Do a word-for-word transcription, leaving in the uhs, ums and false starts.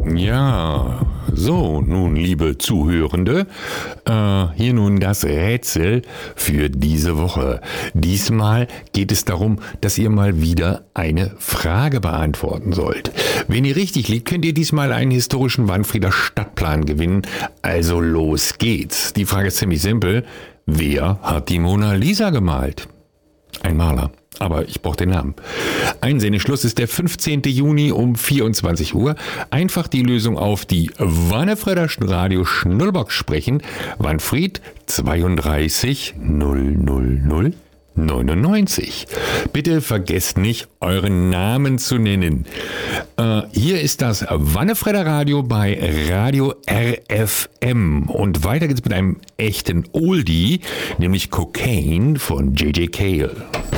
Ja, so, nun, liebe Zuhörende, äh, hier nun das Rätsel für diese Woche. Diesmal geht es darum, dass ihr mal wieder eine Frage beantworten sollt. Wenn ihr richtig liegt, könnt ihr diesmal einen historischen Wanfrieder Stadtplan gewinnen. Also los geht's. Die Frage ist ziemlich simpel. Wer hat die Mona Lisa gemalt? Ein Maler. Aber ich brauche den Namen. Einsendeschluss ist der fünfzehnten Juni um vierundzwanzig Uhr. Einfach die Lösung auf die Wannefrieder Radio Schnullerbox sprechen. Wanfried zweiunddreißig null null null neunundneunzig. Bitte vergesst nicht, euren Namen zu nennen. Äh, hier ist das Wannefrieder Radio bei Radio R F M. Und weiter geht's mit einem echten Oldie, nämlich Cocaine von J J Cale.